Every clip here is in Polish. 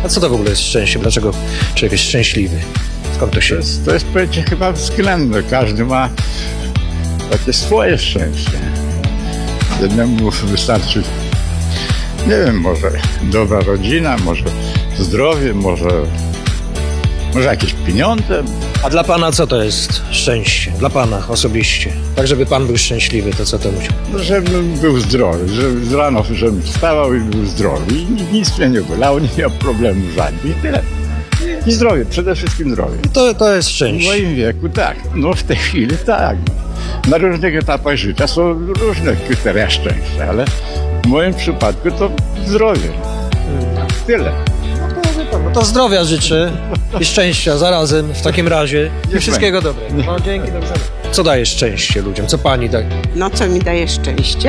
A co to w ogóle jest szczęście? Dlaczego człowiek jest szczęśliwy? Skąd to się jest? To jest pojęcie chyba względne. Każdy ma takie swoje szczęście. Jednemu wystarczy, nie wiem, może dobra rodzina, może zdrowie, może jakieś pieniądze. A dla pana co to jest szczęście? Dla pana osobiście. Tak, żeby pan był szczęśliwy, to co to musi? Żebym był zdrowy, że z rano żebym wstawał i był zdrowy i nic mnie nie bolało, nie miał problemów żadnych i tyle. I zdrowie, przede wszystkim zdrowie. To jest W szczęście. moim wieku tak, no w tej chwili tak. Na różnych etapach życia są różne kryteria szczęścia, ale w moim przypadku to zdrowie. Tyle. No to zdrowia życzę i szczęścia zarazem w takim razie. I wszystkiego dobrego. No dzięki, do widzenia. Co daje szczęście ludziom? Co pani daje? No co mi daje szczęście?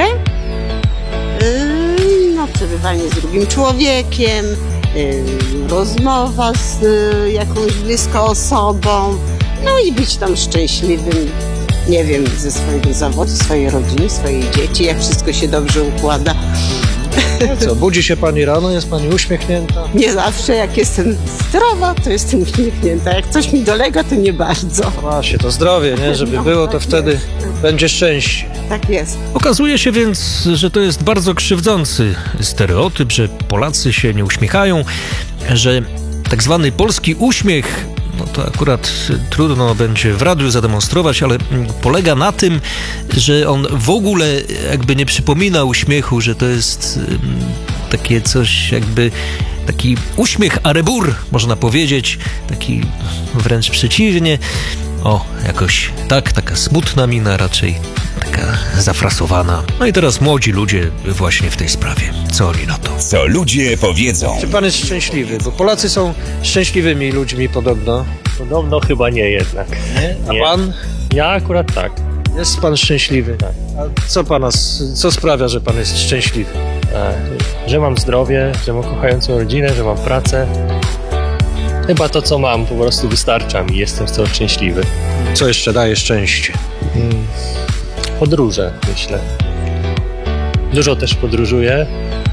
No przebywanie z drugim człowiekiem, rozmowa z jakąś bliską osobą, no i być tam szczęśliwym, nie wiem, ze swojego zawodu, swojej rodziny, swojej dzieci, jak wszystko się dobrze układa. Co, budzi się pani rano, jest pani uśmiechnięta? Nie zawsze, jak jestem zdrowa, to jestem uśmiechnięta, jak coś mi dolega, to nie bardzo. Właśnie, to zdrowie, nie? Żeby No, było, to tak wtedy jest. będzie szczęście. Tak jest. Okazuje się więc, że to jest bardzo krzywdzący stereotyp, że Polacy się nie uśmiechają, że tak zwany polski uśmiech, no to akurat trudno będzie w radiu zademonstrować, ale polega na tym, że on w ogóle jakby nie przypomina uśmiechu, że to jest takie coś jakby taki uśmiech arebur, można powiedzieć, taki wręcz przeciwnie. O, jakoś tak, taka smutna mina raczej, taka zafrasowana. No i teraz młodzi ludzie właśnie w tej sprawie. Co oni na to? Co ludzie powiedzą. Czy pan jest szczęśliwy? Bo Polacy są szczęśliwymi ludźmi podobno. Podobno chyba nie jednak. A Nie. pan? Ja akurat tak. Jest pan szczęśliwy? Tak. A co sprawia, że pan jest szczęśliwy? Że mam zdrowie, że mam kochającą rodzinę, że mam pracę. Chyba to, co mam, po prostu wystarcza mi. Jestem z tego szczęśliwy. Co jeszcze daje szczęście? Podróże, myślę. Dużo też podróżuję.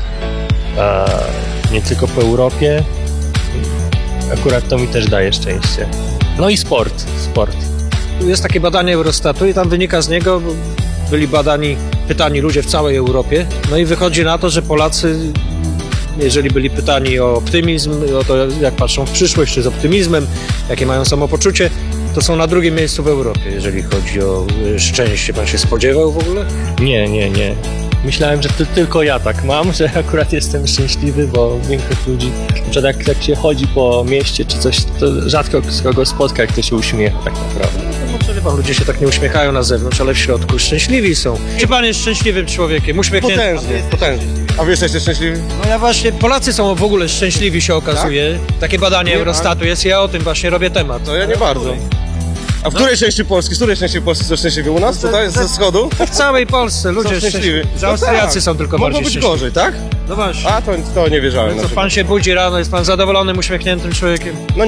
Nie tylko po Europie. Akurat to mi też daje szczęście. No i sport. Jest takie badanie Eurostatu i tam wynika z niego, bo byli pytani ludzie w całej Europie, no i wychodzi na to, że Polacy, jeżeli byli pytani o optymizm, o to jak patrzą w przyszłość, czy z optymizmem, jakie mają samopoczucie, to są na drugim miejscu w Europie, jeżeli chodzi o szczęście. Pan się spodziewał w ogóle? Nie. Myślałem, że to tylko ja tak mam, że akurat jestem szczęśliwy, bo większość ludzi, na przykład jak się chodzi po mieście czy coś, to rzadko z kogo spotka, jak to się uśmiecha tak naprawdę. No, pan, ludzie się tak nie uśmiechają na zewnątrz, ale w środku szczęśliwi są. Czy pan jest szczęśliwym człowiekiem? Uśmiechnięty? Potężnie. A wy jesteście szczęśliwi? No ja właśnie, Polacy są w ogóle szczęśliwi, się okazuje. Takie badanie Eurostatu jest, ja o tym właśnie robię temat. To ja nie bardzo. A w której części Polski? Z której części Polski są szczęśliwi? U nas? Tutaj ze wschodu? W całej Polsce ludzie Są szczęśliwi. Że Austriacy tak. są tylko Mogło bardziej być szczęśliwi. gorzej, tak? No właśnie. A to nie wierzałem. No na co, przykład. pan się budzi rano, jest pan zadowolonym, uśmiechniętym człowiekiem? No